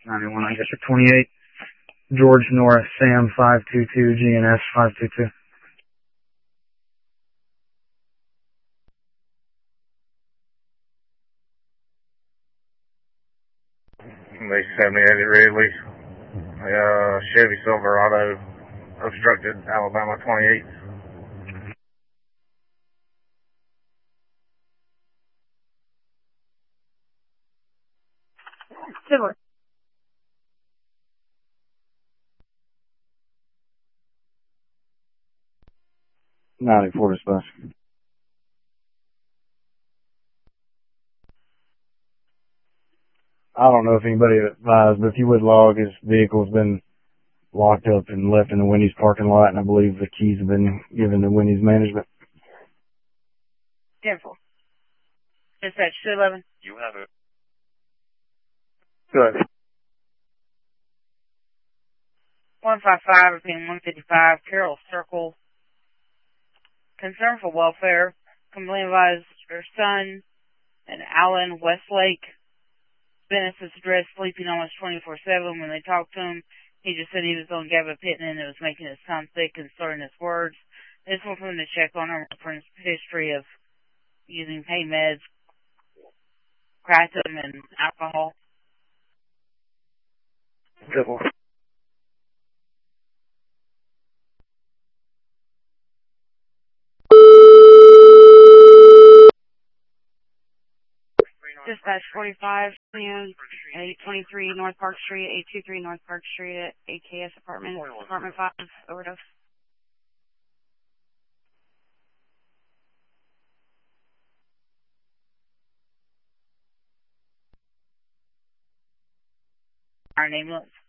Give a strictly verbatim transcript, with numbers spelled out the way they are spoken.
ninety-one, I guess you're twenty-eight. George Norris, Sam five two two, G N S five two two. They seventy-eight at Ridley. Uh, Chevy Silverado obstructed Alabama twenty-eight. Similar. ninety-four dispatch. I don't know if anybody advised, but if you would log, his vehicle's been locked up and left in the Wendy's parking lot, and I believe the keys have been given to Wendy's management. ten four. Dispatch two eleven. You have it. Good. one five five, repeating one fifty-five, Carroll Circle. Concern for welfare. Complaint advised her son and Alan Westlake. Bennett's address, sleeping almost twenty-four seven. When they talked to him, he just said he was on gabapentin and it was making his son sick and slurring his words. This one for him to check on her for his history of using pain meds, kratom, and alcohol. Good one. Dispatch forty-five, eight twenty-three North Park Street, eight two three North Park Street at A K S Apartment, Apartment five, overdose. Our name was